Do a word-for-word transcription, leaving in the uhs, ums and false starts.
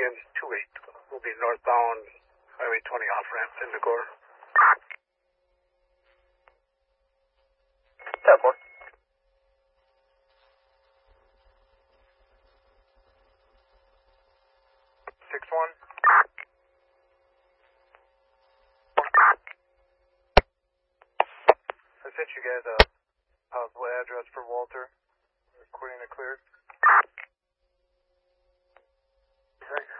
winds two eight. We'll be northbound Highway twenty off-ramp into Gore. ten four. six one. I sent you guys a possible address for Walter. Recording it cleared. Right.